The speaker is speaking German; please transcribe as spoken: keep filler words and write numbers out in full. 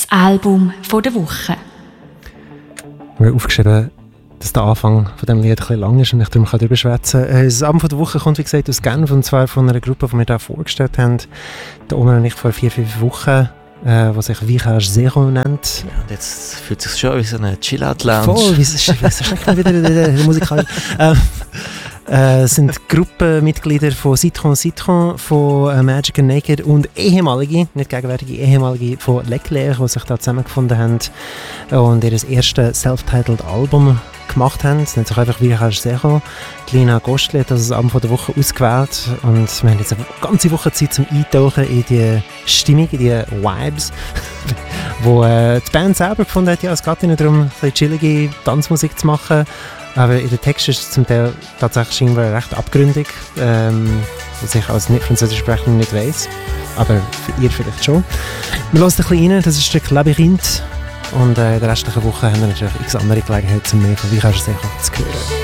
Album von der Woche. Wir haben aufgeschrieben, dass der Anfang von diesem Lied ein bisschen lang ist und ich darüber darüber schwätzen kann. Das Album von der Woche kommt, wie gesagt, aus Genf, und zwar von einer Gruppe, die wir hier vorgestellt haben. Der Omer und ich vor vier, fünf Wochen, äh, die sich Vicage Zero nennt. Ja, und jetzt fühlt es sich schon wie so eine Chill-Out-Lounge. Voll, wie ist es wieder der Musikal? ähm, äh, sind Gruppenmitglieder von Citron Citron, von äh, Magic and Naked und ehemalige, nicht gegenwärtige, ehemalige von Leclerc, die sich da zusammengefunden haben und ihr erstes self-titled Album gemacht haben. Es nennt sich einfach Vicage Zero. Lina Gostli hat das Album von der Woche ausgewählt und wir haben jetzt eine ganze Woche Zeit zum Eintauchen in die Stimmung, in die Vibes, wo äh, die Band selber gefunden hat, ja, es geht ihnen darum, ein bisschen chillige Tanzmusik zu machen. Aber in den Text ist es zum Teil tatsächlich irgendwie recht abgründig, ähm, was ich als nicht-französisch Sprecher nicht weiss. Aber für ihr vielleicht schon. Wir hören ein bisschen rein, das ist das Stück Labyrinth. Und äh, in der restlichen Woche haben wir natürlich x andere Gelegenheit, um mehr von Vicage Zero zu hören.